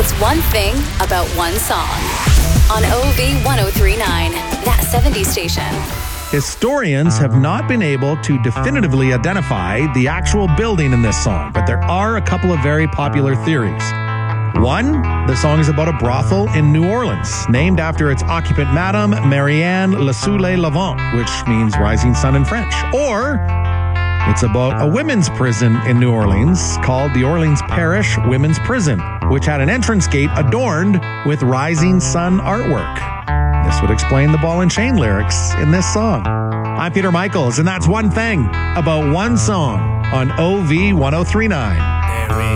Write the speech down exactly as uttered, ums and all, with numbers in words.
It's one thing about one song. On O V one oh three point nine, that seventies station. Historians have not been able to definitively identify the actual building in this song, but there are a couple of very popular theories. One, the song is about a brothel in New Orleans, named after its occupant, Madame Marianne Le Soleil Levant, which means rising sun in French. Or it's about a women's prison in New Orleans called the Orleans Parish Women's Prison, which had an entrance gate adorned with rising sun artwork. This would explain the ball and chain lyrics in this song. I'm Peter Michaels, and that's one thing about one song on O V one oh three point nine.